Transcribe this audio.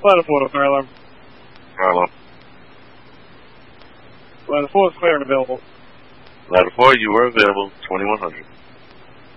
Ladder 4 to fire alarm. Fire alarm. Ladder 4 is clear and available. Ladder 4, you were available, 2100.